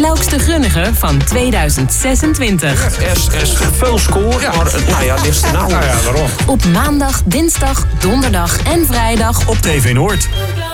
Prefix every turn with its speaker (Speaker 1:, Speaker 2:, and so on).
Speaker 1: Klaukste Grunnige van 2026.
Speaker 2: Er is veel score, maar dit is de nou.
Speaker 3: Nou ja, waarom?
Speaker 1: Op maandag, dinsdag, donderdag en vrijdag
Speaker 4: Op TV Noord.